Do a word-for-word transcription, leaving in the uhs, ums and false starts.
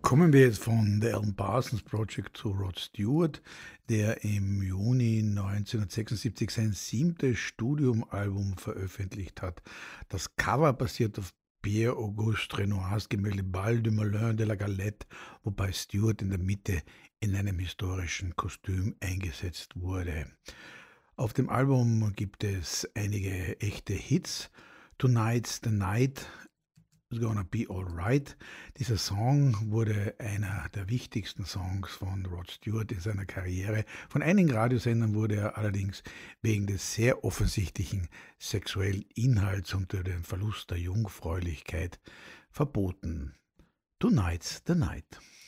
Kommen wir jetzt von The Alan Parsons Project zu Rod Stewart, der im Juni neunzehnhundertsechsundsiebzig sein siebtes Studioalbum veröffentlicht hat. Das Cover basiert auf Pierre-Auguste Renoirs Gemälde Bal du Malheur de la Galette, wobei Stewart in der Mitte in einem historischen Kostüm eingesetzt wurde. Auf dem Album gibt es einige echte Hits. Tonight's the Night, It's Gonna Be Alright. Dieser Song wurde einer der wichtigsten Songs von Rod Stewart in seiner Karriere. Von einigen Radiosendern wurde er allerdings wegen des sehr offensichtlichen sexuellen Inhalts und durch den Verlust der Jungfräulichkeit verboten. Tonight's the Night.